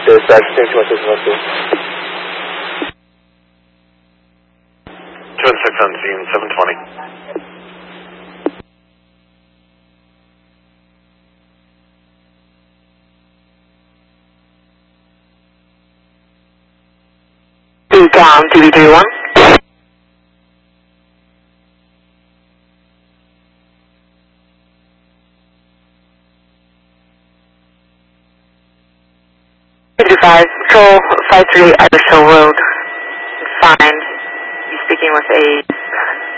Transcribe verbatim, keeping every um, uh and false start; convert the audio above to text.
Dispatch, two one six one two. two one six on scene, seven twenty. Tom, T V three one. fifty-five, Control five three Iris Hill Road. Fine. You're speaking with a